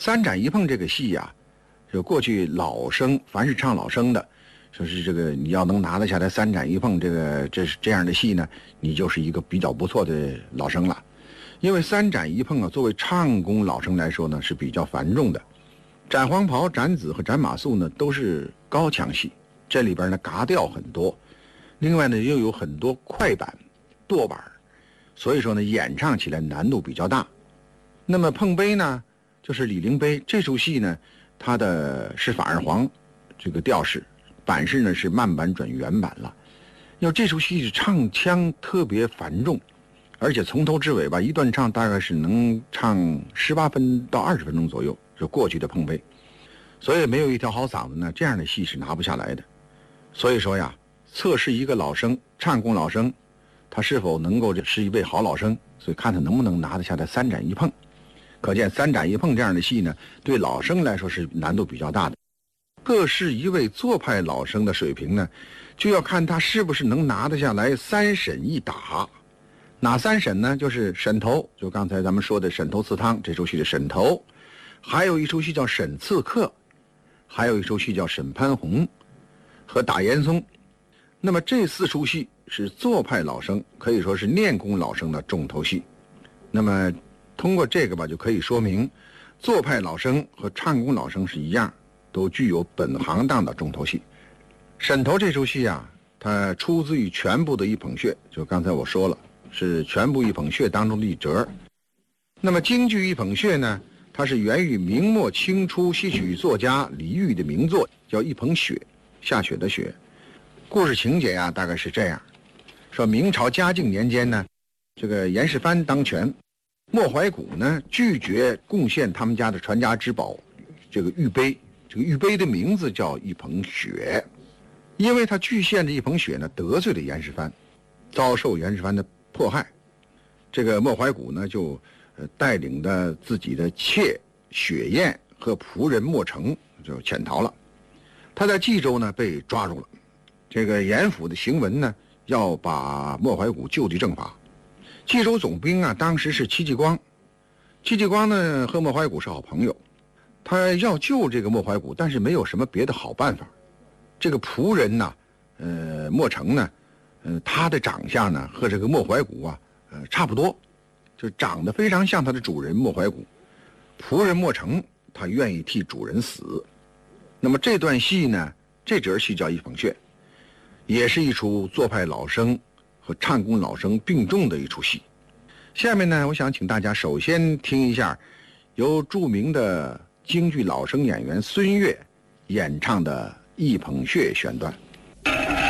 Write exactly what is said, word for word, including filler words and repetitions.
三斩一碰这个戏呀、啊，就过去老生，凡是唱老生的，说是这个你要能拿得下来三斩一碰这个这是这样的戏呢，你就是一个比较不错的老生了。因为三斩一碰啊，作为唱功老生来说呢，是比较繁重的。斩黄袍、斩子和斩马谡呢，都是高腔戏，这里边呢嘎调很多，另外呢又有很多快板、剁板，所以说呢演唱起来难度比较大。那么碰杯呢，就是李陵杯这出戏呢，它的是反二黄这个调式，板式呢是慢板转原板了。要这出戏是唱腔特别繁重，而且从头至尾吧，一段唱大概是能唱十八分到二十分钟左右，就过去的碰杯，所以没有一条好嗓子呢，这样的戏是拿不下来的。所以说呀，测试一个老生，唱功老生，他是否能够是一位好老生，所以看他能不能拿得下来三斩一碰。可见三斩一碰这样的戏呢，对老生来说是难度比较大的。测试一位做派老生的水平呢，就要看他是不是能拿得下来三审一打。哪三审呢？就是沈头，就刚才咱们说的沈头刺汤这出戏的沈头，还有一出戏叫沈刺客，还有一出戏叫沈潘洪和打严嵩。那么这四出戏是做派老生，可以说是练功老生的重头戏。那么通过这个吧，就可以说明做派老生和唱功老生是一样，都具有本行当的重头戏。沈头这出戏啊，它出自于全部的一捧穴，就刚才我说了，是全部一捧穴当中的一折。那么京剧一捧穴呢，它是源于明末清初戏曲作家李煜的名作，叫一捧雪，下雪的雪。故事情节啊，大概是这样：说明朝嘉靖年间呢，这个严世蕃当权，莫怀古呢拒绝贡献他们家的传家之宝，这个玉杯。这个玉杯的名字叫一捧雪，因为他拒献这一捧雪呢，得罪了严世蕃，遭受严世蕃的迫害。这个莫怀古呢，就呃带领着自己的妾雪雁和仆人莫成就潜逃了。他在冀州呢被抓住了。这个严府的行文呢，要把莫怀古就地正法。冀州总兵啊，当时是戚继光。戚继光呢和莫怀古是好朋友，他要救这个莫怀古，但是没有什么别的好办法。这个仆人呢，呃，莫成呢，呃，他的长相呢和这个莫怀古啊，呃，差不多，就长得非常像他的主人莫怀古。仆人莫成他愿意替主人死。那么这段戏呢，这折戏叫一捧穴，也是一出做派老生和唱功老生并重的一出戏。下面呢，我想请大家首先听一下由著名的京剧老生演员孙越演唱的一捧穴选段。